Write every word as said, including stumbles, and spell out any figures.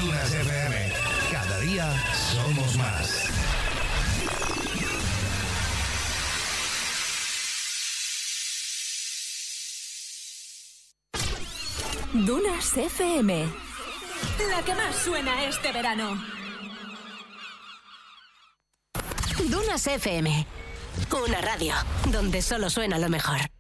Dunas F M. Cada día somos más. Dunas F M. La que más suena este verano. Dunas F M. Una radio donde solo suena lo mejor.